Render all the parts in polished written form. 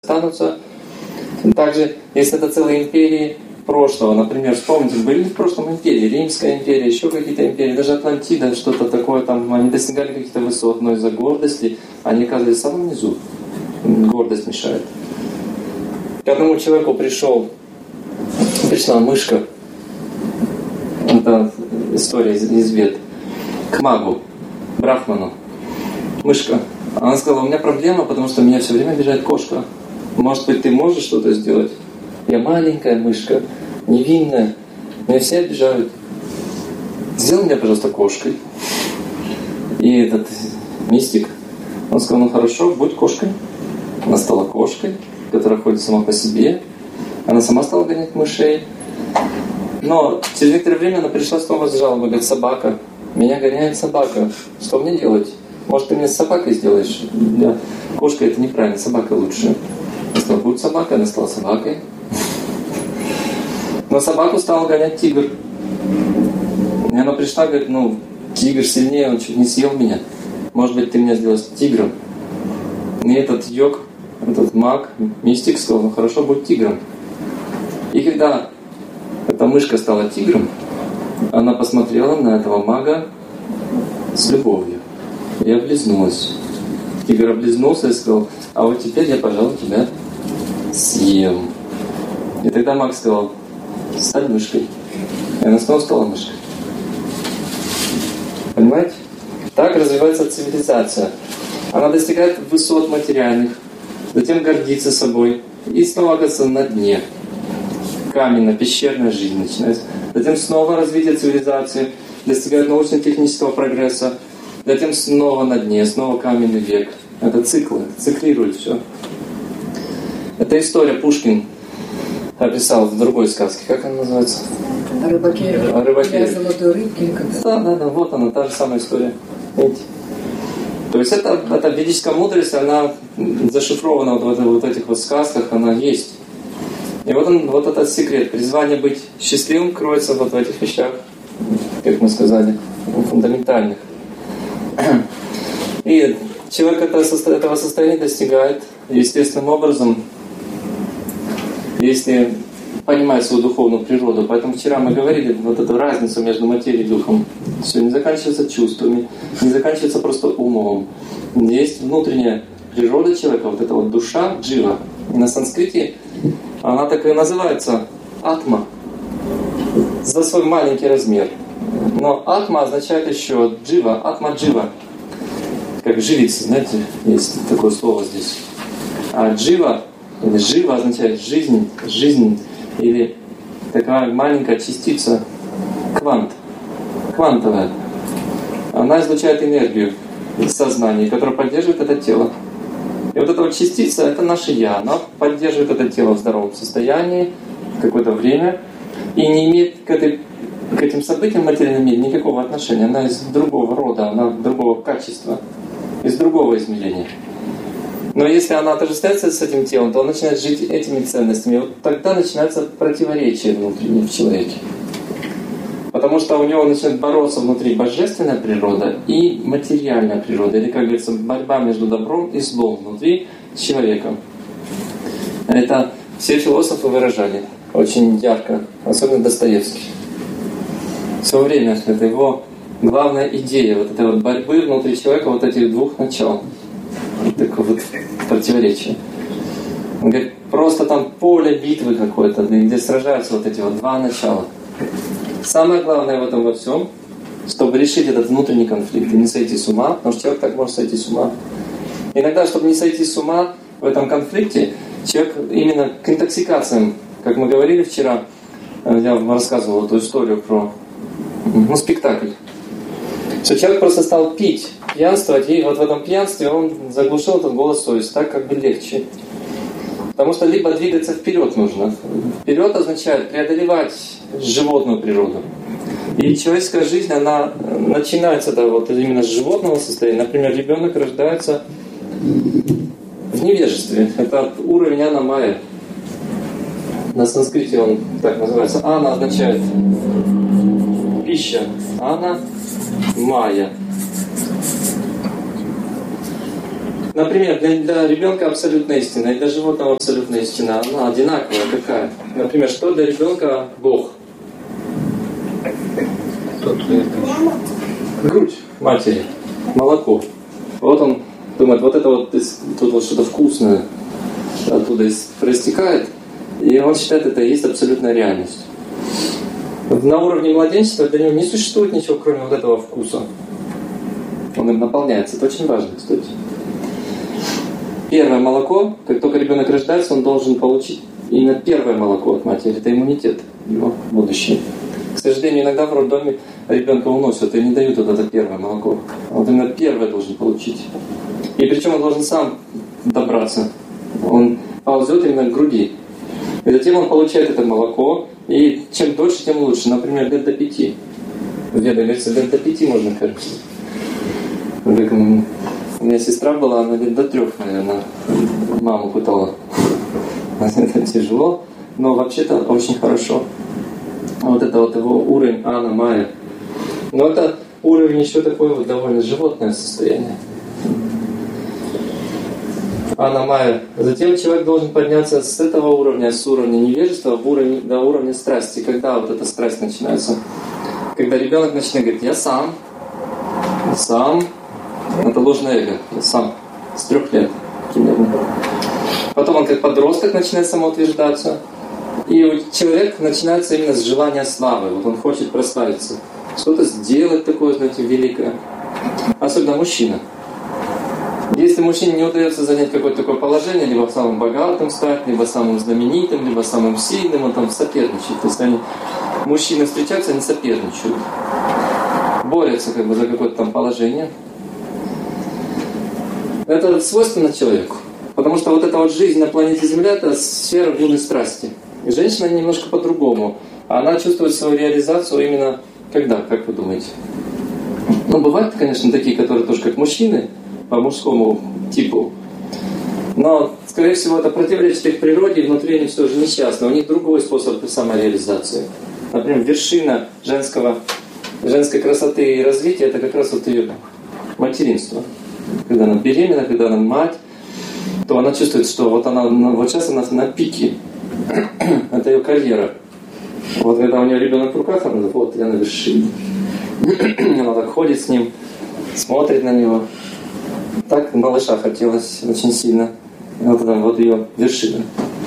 останутся. Также, если это целые империи прошлого, например, вспомните, были в прошлом империи, Римская империя, еще какие-то империи, даже Атлантида, что-то такое, там они достигали каких-то высот, но из-за гордости они оказывались в самом низу. Гордость мешает. К одному человеку пришла мышка, это история из Вед, к магу, брахману, мышка. Она сказала: у меня проблема, потому что меня все время обижает кошка. Может быть, ты можешь что-то сделать? Я маленькая мышка, невинная, меня все обижают. Сделай меня, пожалуйста, кошкой. И этот мистик, он сказал: ну хорошо, будь кошкой. Она стала кошкой, которая ходит сама по себе. Она сама стала гонять мышей. Но через некоторое время она пришла снова с жалобой, говорит: собака, меня гоняет собака, что мне делать? Может, ты меня с собакой сделаешь? Да. Кошка — это неправильно, собака лучше. Она сказала: будь собакой, она стала собакой. Но собаку стал гонять тигр. И она пришла, говорит: ну, тигр сильнее, он чуть не съел меня. Может быть, ты меня сделаешь тигром? И этот йог, этот маг, мистик сказал: ну хорошо, будь тигром. И когда эта мышка стала тигром, она посмотрела на этого мага с любовью и облизнулась. Тигр облизнулся и сказал: а вот теперь я, пожалуй, тебя съем. И тогда маг сказал: стань мышкой. И она снова стала мышкой. Понимаете? Так развивается цивилизация. Она достигает высот материальных, затем гордится собой и снова оказывается на дне. Каменно-пещерная жизнь начинается. Затем снова развитие цивилизации, достигает научно-технического прогресса, затем снова на дне, снова каменный век. Это циклы, циклирует все. Эта история Пушкин описал в другой сказке. Как она называется? О рыбаке. О рыбаке. Для золотой рыбки или как-то. Да, вот она, та же самая история. Видите? То есть эта ведическая мудрость, она зашифрована вот в этих вот сказках, она есть. И вот этот секрет. Призвание быть счастливым кроется вот в этих вещах, как мы сказали, фундаментальных. И человек этого состояния достигает естественным образом, если понимает свою духовную природу. Поэтому вчера мы говорили вот эту разницу между материей и духом. Все не заканчивается чувствами, не заканчивается просто умом. Есть внутренняя природа человека, вот эта вот душа, джива. И на санскрите она так и называется атма, за свой маленький размер. Но атма означает еще джива, атма-джива. Как живица, знаете, есть такое слово здесь. А джива, или жива означает жизнь, или такая маленькая частица, квант, квантовая. Она излучает энергию из сознания, которая поддерживает это тело. И вот эта вот частица — это наше «я». Она поддерживает это тело в здоровом состоянии какое-то время и не имеет к этим событиям в материальном мире никакого отношения. Она из другого рода, она другого качества, из другого измерения. Но если она отождествляется с этим телом, то он начинает жить этими ценностями. И вот тогда начинается противоречие внутреннее в человеке. Потому что у него начинает бороться внутри божественная природа и материальная природа. Или, как говорится, борьба между добром и злом внутри человека. Это все философы выражали очень ярко, особенно Достоевский. В свое время это его главная идея вот этой вот борьбы внутри человека, вот этих двух начал. Такое вот противоречие. Он говорит, просто там поле битвы какое-то, где сражаются вот эти вот два начала. Самое главное в этом во всем, чтобы решить этот внутренний конфликт и не сойти с ума, потому что человек так может сойти с ума. Иногда, чтобы не сойти с ума в этом конфликте, человек именно к интоксикациям, как мы говорили вчера, я вам рассказывал эту историю про спектакль. Что человек просто стал пить, пьянствовать, и вот в этом пьянстве он заглушил этот голос совести, так как бы легче. Потому что либо двигаться вперед нужно. Вперед означает преодолевать животную природу. И человеческая жизнь, она начинается вот именно с животного состояния. Например, ребенок рождается в невежестве. Это уровень анна-майя. На санскрите он так называется. Ана означает пища. Ана-майя. Например, для ребенка абсолютная истина, и для животного абсолютная истина, она одинаковая какая? Например, что для ребенка Бог? Грудь матери, молоко. Вот он думает, вот это вот тут вот что-то вкусное оттуда проистекает, и он считает, это и есть абсолютная реальность. На уровне младенчества для него не существует ничего, кроме вот этого вкуса. Он им наполняется. Это очень важно, кстати. Первое молоко, как только ребенок рождается, он должен получить именно первое молоко от матери. Это иммунитет его будущее. К сожалению, иногда в роддоме ребенка уносят и не дают вот это первое молоко. Вот именно первое должен получить. И причем он должен сам добраться. Он ползет именно к груди. И затем он получает это молоко. И чем дольше, тем лучше. Например, лет до 5. В Ведах говорится, лет до 5 можно кормить. У меня сестра была, она лет до 3, наверное, маму пытала. Это тяжело, но вообще-то очень хорошо. Вот это вот его уровень Ана Майя. Но это уровень еще такое вот довольно животное состояние. Ана Майя. Затем человек должен подняться с этого уровня, с уровня невежества до уровня страсти. Когда вот эта страсть начинается? Когда ребенок начинает говорить, я сам. Это ложное эго. Я сам. С 3 лет. Примерно. Потом он как подросток начинает самоутверждаться. И у человека начинается именно с желания славы. Вот он хочет прославиться. Что-то сделать такое, знаете, великое. Особенно мужчина. Если мужчине не удается занять какое-то такое положение, либо самым богатым стать, либо самым знаменитым, либо самым сильным, он там соперничает. То есть мужчины встречаются, они соперничают. Борются как бы за какое-то там положение. Это свойственно человеку. Потому что вот эта вот жизнь на планете Земля — это сфера гуны страсти. И женщина немножко по-другому. Она чувствует свою реализацию именно когда, как вы думаете? Ну, бывают, конечно, такие, которые тоже как мужчины, по мужскому типу. Но, скорее всего, это противоречит их природе, и внутри они все же несчастны. У них другой способ самореализации. Например, вершина женской красоты и развития — это как раз вот ее материнство. Когда она беременна, когда она мать, то она чувствует, что вот сейчас она на пике. Это ее карьера. Вот когда у нее ребенок в руках, она говорит, вот я на вершине. Она так ходит с ним, смотрит на него. Так малыша хотелось очень сильно. Вот ее вершина.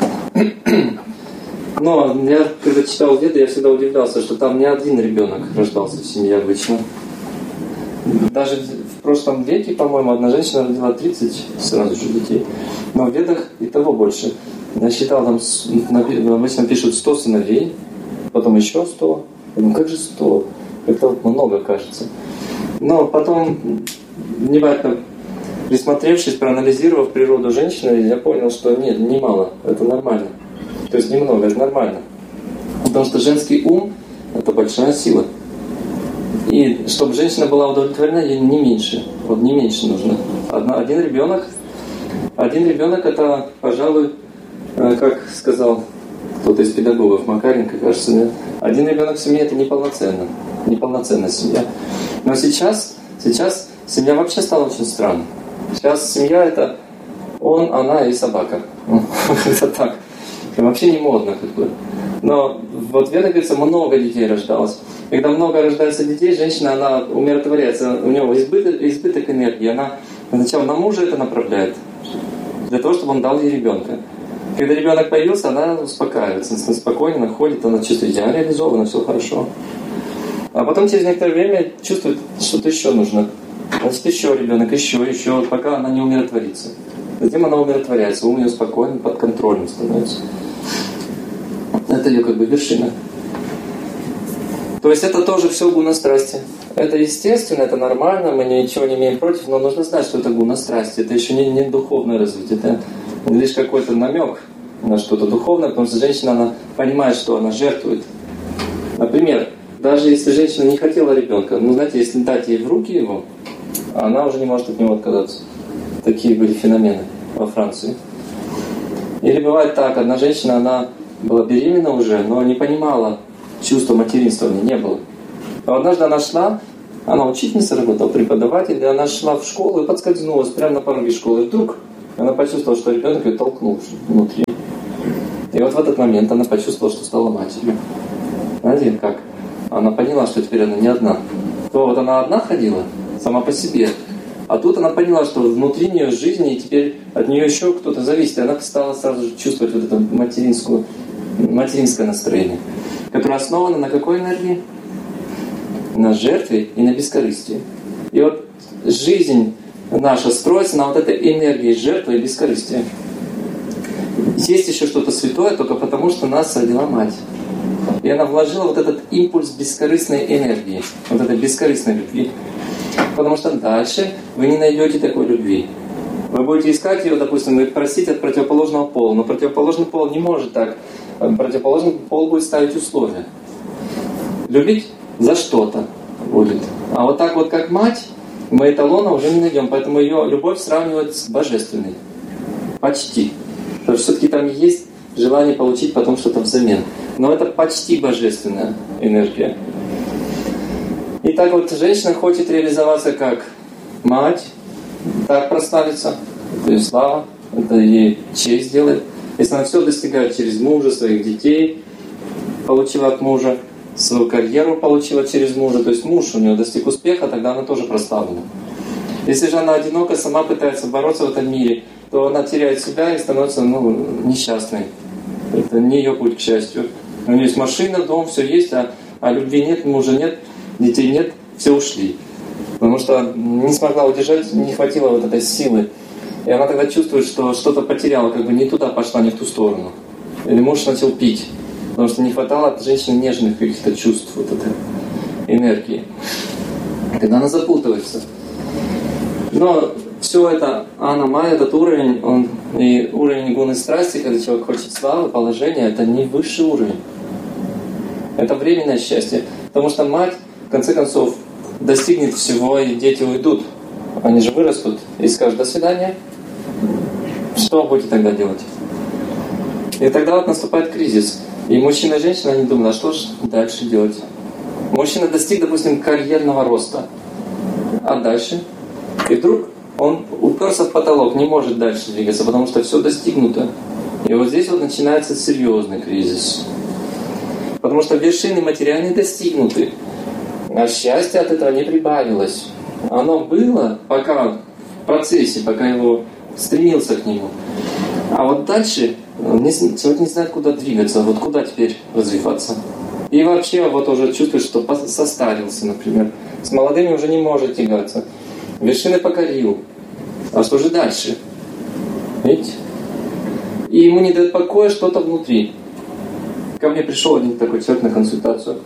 Но я, когда читал Веды, я всегда удивлялся, что там не один ребенок рождался в семье обычно. Даже в прошлом веке, по-моему, одна женщина родила 30 сразу же детей. Но в Ведах и того больше. Я считал, там обычно пишут 100 сыновей, потом еще 100. Я думаю, как же 100? Это много, кажется. Но потом, внимательно присмотревшись, проанализировав природу женщины, я понял, что нет, немало, это нормально. То есть немного, это нормально. Потому что женский ум — это большая сила. И чтобы женщина была удовлетворена, ей не меньше. Вот не меньше нужно. Один ребенок это, пожалуй, как сказал кто-то из педагогов, Макаренко, кажется, нет? Один ребенок в семье — это неполноценная семья. Но сейчас семья вообще стала очень странной. Сейчас семья — это он, она и собака. Это так. И вообще не модно как бы. Но вот в Ведах говорится, много детей рождалось. Когда много рождается детей, женщина, она умиротворяется. У нее избыток энергии. Она сначала на мужа это направляет. Для того, чтобы он дал ей ребенка. Когда ребенок появился, она успокаивается. Она спокойно ходит, она чувствует, я реализована, все хорошо. А потом через некоторое время чувствует, что-то еще нужно. Значит, еще ребенок, еще, пока она не умиротворится. Затем она умиротворяется, ум ее спокойно, подконтрольным становится. Это ее как бы вершина. То есть это тоже все гуна страсти. Это естественно, это нормально, мы ничего не имеем против, но нужно знать, что это гуна страсти. Это еще не духовное развитие, это лишь какой-то намек на что-то духовное, потому что женщина, она понимает, что она жертвует. Например, даже если женщина не хотела ребенка, знаете, если дать ей в руки его, она уже не может от него отказаться. Такие были феномены во Франции. Или бывает так, одна женщина, она была беременна уже, но не понимала чувства материнства, у нее не было. Но однажды она шла Она учительница работала, преподаватель, и она шла в школу и подскользнулась прямо на пороге школы. И вдруг она почувствовала, что ребенок ее толкнул внутри. И вот в этот момент она почувствовала, что стала матерью. Знаете, как? Она поняла, что теперь она не одна. То вот она одна ходила, сама по себе. А тут она поняла, что внутри нее жизни, и теперь от нее еще кто-то зависит. И она стала сразу же чувствовать вот это материнское настроение, которое основано на какой энергии? На жертве и на бескорыстии. И вот жизнь наша строится на вот этой энергии жертвы и бескорыстия. Есть еще что-то святое только потому, что нас родила мать. И она вложила вот этот импульс бескорыстной энергии, вот этой бескорыстной любви. Потому что дальше вы не найдете такой любви. Вы будете искать ее, допустим, и просить от противоположного пола. Но противоположный пол не может так. Противоположный пол будет ставить условия. Любить за что-то будет. А вот так вот, как мать, мы эталона уже не найдем. Поэтому ее любовь сравнивают с божественной. Почти. Потому что все-таки там есть желание получить потом что-то взамен. Но это почти божественная энергия. И так вот женщина хочет реализоваться как мать, так прославиться, это ее слава, это ей честь делает. Если она все достигает через мужа, своих детей получила от мужа, свою карьеру получила через мужа, то есть муж у нее достиг успеха, тогда она тоже прославлена. Если же она одинока, сама пытается бороться в этом мире, то она теряет себя и становится несчастной. Это не ее путь к счастью. У нее есть машина, дом, все есть, а любви нет, мужа нет, детей нет, все ушли. Потому что не смогла удержать, не хватило вот этой силы. И она тогда чувствует, что что-то потеряла, как бы не туда пошла, не в ту сторону. Или муж начал пить, потому что не хватало от женщины нежных каких-то чувств, вот этой энергии. Тогда она запутывается. Но все это Анна-Майя, этот уровень, он и уровень гуны страсти, когда человек хочет славы, положения, это не высший уровень. Это временное счастье. Потому что мать, в конце концов, достигнет всего, и дети уйдут. Они же вырастут и скажут: до свидания. Что будете тогда делать? И тогда вот наступает кризис. И мужчина и женщина, они думают: а что же дальше делать? Мужчина достиг, допустим, карьерного роста. А дальше? И вдруг он уперся в потолок, не может дальше двигаться, потому что все достигнуто. И вот здесь вот начинается серьезный кризис. Потому что вершины материальные достигнуты. А счастье от этого не прибавилось. Оно было пока в процессе, пока его стремился к нему. А вот дальше человек не знает, куда двигаться, вот куда теперь развиваться. И вообще вот уже чувствует, что состарился, например. С молодыми уже не может тягаться. Вершины покорил. А что же дальше? Видите? И ему не дает покоя что-то внутри. Ко мне пришел один такой человек на консультацию.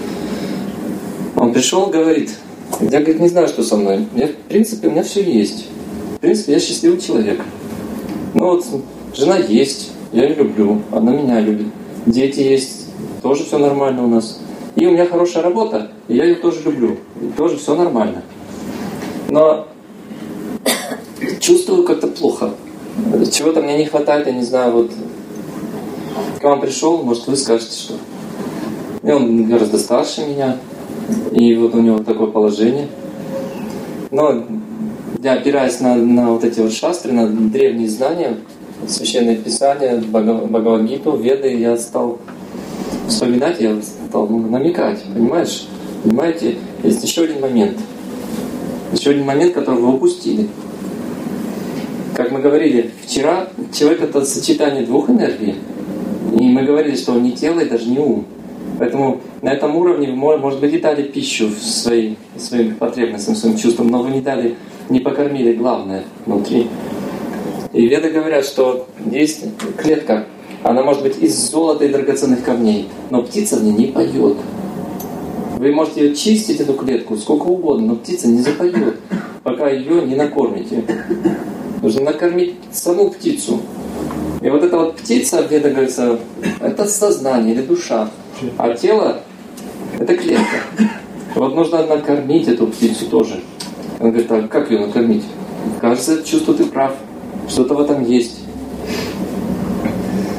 Он пришел, говорит: я, говорит, не знаю, что со мной. В принципе, у меня все есть. В принципе, я счастливый человек. Ну вот, жена есть, я ее люблю, она меня любит. Дети есть, тоже все нормально у нас. И у меня хорошая работа, и я ее тоже люблю. И тоже все нормально. Но чувствую как-то плохо. Чего-то мне не хватает, я не знаю, вот к вам пришел, может, вы скажете, что. И он гораздо старше меня, и вот у него такое положение. Но я, опираясь на вот эти вот шастры, на древние знания, священные писания, Бхагавад-гиту, Веды, я стал вспоминать, я стал намекать, понимаешь? Понимаете, есть еще один момент. Еще один момент, который вы упустили. Как мы говорили вчера, человек — это сочетание двух энергий. И мы говорили, что он не тело и даже не ум. Поэтому на этом уровне вы, может быть, и дали пищу своим потребностям, своим чувствам, но вы не покормили главное внутри. И веды говорят, что есть клетка, она может быть из золота и драгоценных камней, но птица в ней не поет. Вы можете ее чистить, эту клетку, сколько угодно, но птица не запоет, пока ее не накормите. Нужно накормить саму птицу. И вот эта вот птица, в ведах говорится, это сознание или душа. А тело — это клетка. Вот нужно накормить эту птицу тоже. Он говорит: а как ее накормить? Кажется, чувство, ты прав. Что-то в этом есть.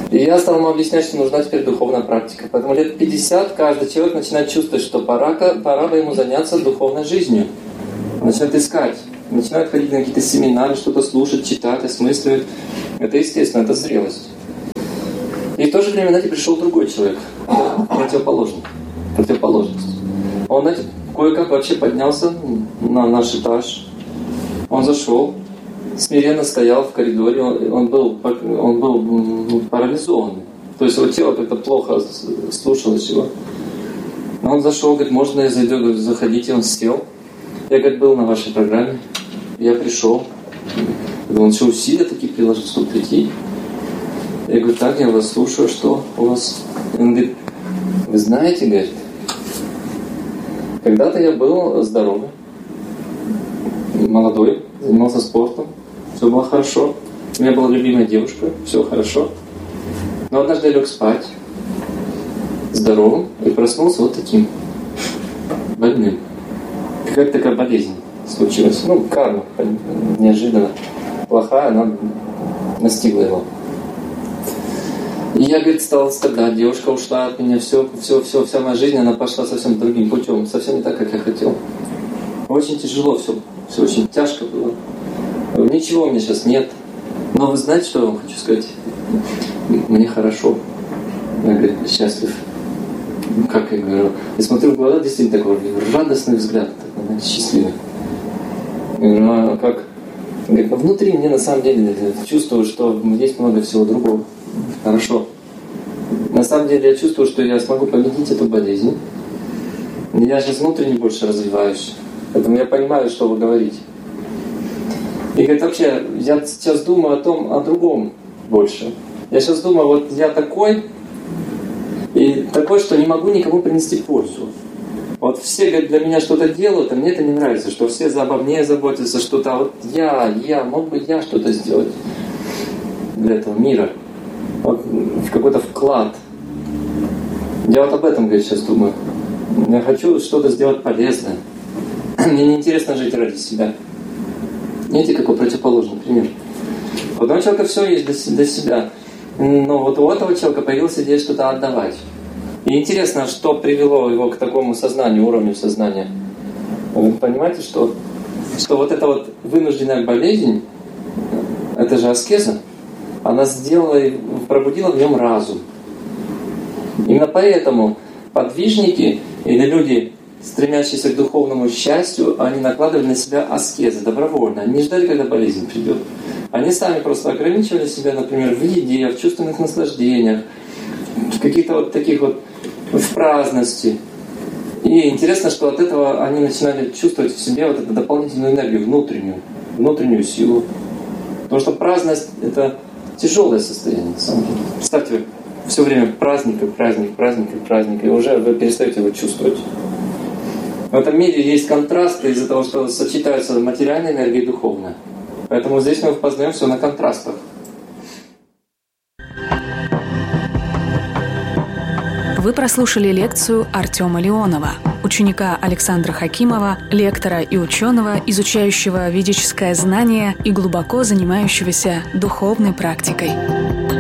И я стал ему объяснять, что нужна теперь духовная практика. Поэтому лет 50 каждый человек начинает чувствовать, что пора бы ему заняться духовной жизнью. Он начинает искать, начинает ходить на какие-то семинары, что-то слушать, читать, осмысливать. Это естественно, это зрелость. И в то же время, знаете, пришел другой человек, противоположность. Он, знаете, кое-как вообще поднялся на наш этаж. Он зашел, смиренно стоял в коридоре, он был парализованный. То есть его тело как-то плохо слушалось его. Он зашел, говорит, можно я зайду? Говорит, заходите, он сел. Я, говорит, был на вашей программе, я пришел. Он еще усилия такие приложил, чтобы прийти. Я говорю, так, я вас слушаю, что у вас? Он говорит, вы знаете, говорит, когда-то я был здоровый, молодой, занимался спортом, все было хорошо. У меня была любимая девушка, все хорошо. Но однажды я лег спать, здоровым, и проснулся вот таким, больным. Какая-то такая болезнь случилась. Карма неожиданно плохая, она настигла его. И я, говорит, стал страдать, девушка ушла от меня, вся моя жизнь, она пошла совсем другим путем, совсем не так, как я хотел. Очень тяжело все очень тяжко было. Ничего у меня сейчас нет. Но вы знаете, что я вам хочу сказать? Мне хорошо. Я, говорит, счастлив. Как я говорю? Я смотрю в глаза, действительно такой радостный взгляд, такой, знаете, счастливый. Я говорю, а как? Говорит, внутри мне на самом деле чувствую, что есть много всего другого. Хорошо. На самом деле я чувствую, что я смогу победить эту болезнь. Я сейчас внутренне больше развиваюсь. Поэтому я понимаю, что вы говорите. И говорит, вообще, я сейчас думаю о другом больше. Я сейчас думаю, вот я такой, и такой, что не могу никому принести пользу. Вот все, говорит, для меня что-то делают, а мне это не нравится, что все обо мне заботятся, что-то, а вот мог бы я что-то сделать для этого мира. Вот в какой-то вклад. Я вот об этом, говорит, сейчас думаю. Я хочу что-то сделать полезное. Мне не интересно жить ради себя. Видите, какой противоположный пример. У одного человека все есть для себя. Но вот у этого человека появилась идея что-то отдавать. И интересно, что привело его к такому сознанию, уровню сознания. Вы понимаете, что вот эта вот вынужденная болезнь, это же аскеза, она пробудила в нем разум. Именно поэтому подвижники или люди, стремящиеся к духовному счастью, они накладывали на себя аскезы добровольно. Они не ждали, когда болезнь придет. Они сами просто ограничивали себя, например, в еде, в чувственных наслаждениях, в каких-то вот таких вот, в праздности. И интересно, что от этого они начинали чувствовать в себе вот эту дополнительную энергию, внутреннюю силу. Потому что праздность — это тяжелое состояние, на самом деле. Представьте, все время праздник, и уже вы перестаете его чувствовать. В этом мире есть контрасты из-за того, что сочетаются материальная энергия и духовная. Поэтому здесь мы познаем все на контрастах. Вы прослушали лекцию Артема Леонова, ученика Александра Хакимова, лектора и ученого, изучающего ведическое знание и глубоко занимающегося духовной практикой.